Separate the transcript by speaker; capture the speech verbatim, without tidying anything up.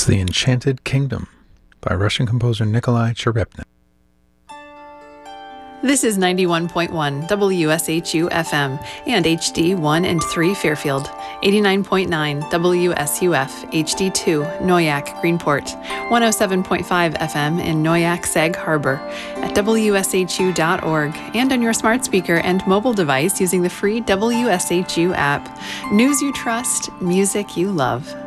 Speaker 1: That's The Enchanted Kingdom by Russian composer Nikolai Cherepnin.
Speaker 2: This is ninety-one point one W S H U F M and H D one and three Fairfield, eighty-nine point nine W S U F H D two Noyak Greenport, one oh seven point five F M in Noyak Sag Harbor, at W S H U dot org, and on your smart speaker and mobile device using the free W S H U app. News you trust, music you love.